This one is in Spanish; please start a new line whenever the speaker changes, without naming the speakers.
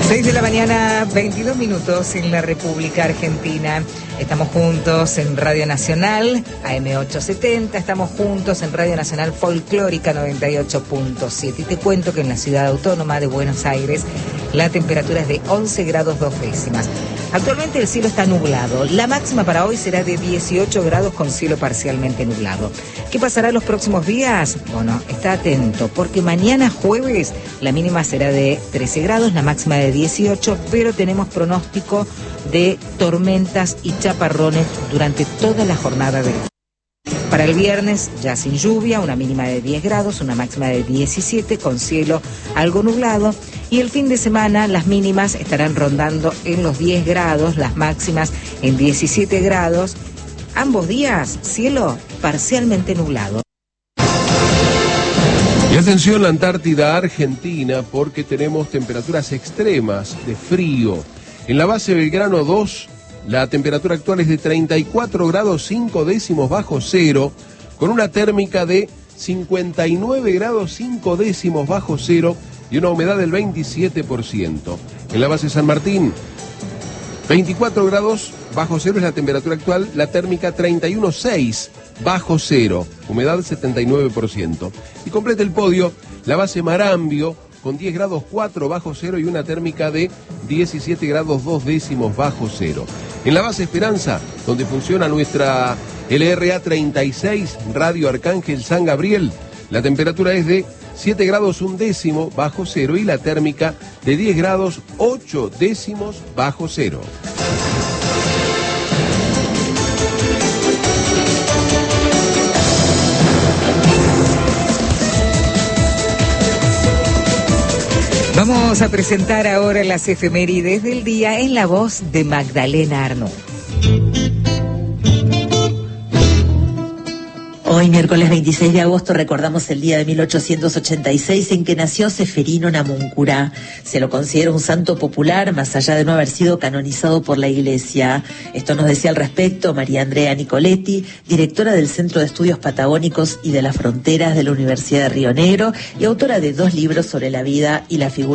6 de la mañana, 22 minutos en la República Argentina. Estamos juntos en Radio Nacional, AM870. Estamos juntos en Radio Nacional Folclórica 98.7. Y te cuento que en la ciudad autónoma de Buenos Aires la temperatura es de 11 grados 2 décimas. Actualmente el cielo está nublado. La máxima para hoy será de 18 grados con cielo parcialmente nublado. ¿Qué pasará los próximos días? Bueno, está atento, porque mañana jueves la mínima será de 13 grados, la máxima de 18, pero tenemos pronóstico de tormentas y chaparrones durante toda la jornada de hoy. Para el viernes, ya sin lluvia, una mínima de 10 grados, una máxima de 17, con cielo algo nublado. Y el fin de semana, las mínimas estarán rondando en los 10 grados, las máximas en 17 grados. Ambos días, cielo parcialmente nublado.
Y atención, la Antártida Argentina, porque tenemos temperaturas extremas de frío. En la base Belgrano 2, la temperatura actual es de 34 grados 5 décimos bajo cero, con una térmica de 59 grados 5 décimos bajo cero y una humedad del 27%. En la base San Martín, 24 grados bajo cero es la temperatura actual, la térmica 31,6 bajo cero, humedad 79%. Y completa el podio la base Marambio, con 10 grados 4 bajo cero y una térmica de 17 grados 2 décimos bajo cero. En la base Esperanza, donde funciona nuestra LRA 36, Radio Arcángel San Gabriel, la temperatura es de 7 grados 1 décimo bajo cero y la térmica de 10 grados 8 décimos bajo cero.
Vamos a presentar ahora las efemérides del día en la voz de Magdalena Arnaud.
Hoy, miércoles 26 de agosto, recordamos el día de 1886 en que nació Ceferino Namuncurá. Se lo considera un santo popular, más allá de no haber sido canonizado por la Iglesia. Esto nos decía al respecto María Andrea Nicoletti, directora del Centro de Estudios Patagónicos y de las Fronteras de la Universidad de Río Negro y autora de 2 libros sobre la vida y la figura